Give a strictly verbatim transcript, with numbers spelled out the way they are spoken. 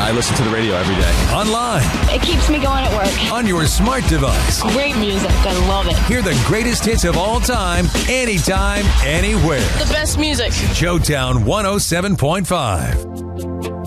I listen to the radio every day. Online. It keeps me going at work. On your smart device. Great music. I love it. Hear the greatest hits of all time, anytime, anywhere. The best music. Showtown one oh seven point five.